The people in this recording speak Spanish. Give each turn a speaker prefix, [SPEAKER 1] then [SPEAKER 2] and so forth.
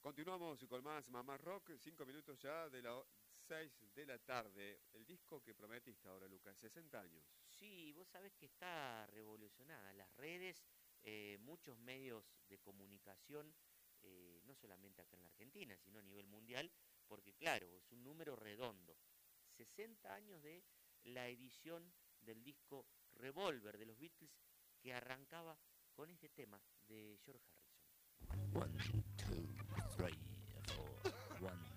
[SPEAKER 1] Continuamos con más Mamá Rock, 5 minutos ya de las 6 de la tarde. El disco que prometiste ahora, Lucas, 60 años.
[SPEAKER 2] Sí, vos sabés que está revolucionada las redes, muchos medios de comunicación, no solamente acá en la Argentina, sino a nivel mundial, porque claro, es un número redondo. 60 años de la edición del disco Revolver de los Beatles que arrancaba con este tema de George Harrison.
[SPEAKER 3] 1, 2, 3, 4. 1,